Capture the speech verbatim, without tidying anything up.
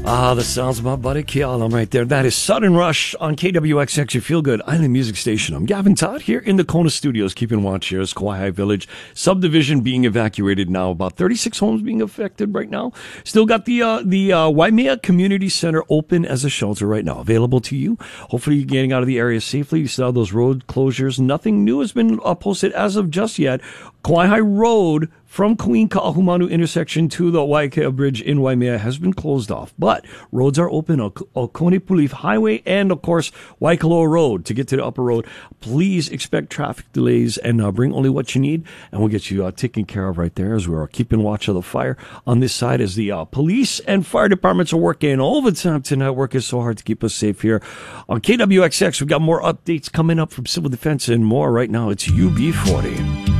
Ah, the sounds of my buddy Kialam right there. That is Sudden Rush on K W X X, your feel-good island music station. I'm Gavin Todd here in the Kona studios, keeping watch here as Kauai Village subdivision being evacuated now. About thirty-six homes being affected right now. Still got the uh, the uh, Waimea Community Center open as a shelter right now, available to you. Hopefully you're getting out of the area safely. You still have those road closures. Nothing new has been uh, posted as of just yet. Kauai Road from Queen Ka'ahumanu intersection to the Waikea Bridge in Waimea has been closed off, but roads are open. Oconee Puleef Highway and, of course, Waikoloa Road to get to the upper road. Please expect traffic delays and uh, bring only what you need, and we'll get you uh, taken care of right there as we're keeping watch of the fire on this side as the uh, police and fire departments are working overtime tonight. Working so hard to keep us safe here on K W X X. We've got more updates coming up from Civil Defense and more. Right now, it's U B forty.